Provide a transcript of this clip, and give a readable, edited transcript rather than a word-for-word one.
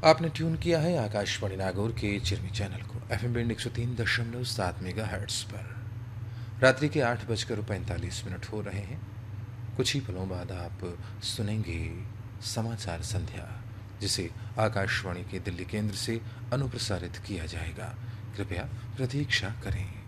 आपने ट्यून किया है आकाशवाणी नागौर के चिरमी चैनल को एफएम बैंड 103.7 मेगाहर्ट्ज पर। रात्रि के 8:45 हो रहे हैं। कुछ ही पलों बाद आप सुनेंगे समाचार संध्या, जिसे आकाशवाणी के दिल्ली केंद्र से अनुप्रसारित किया जाएगा। कृपया प्रतीक्षा करें।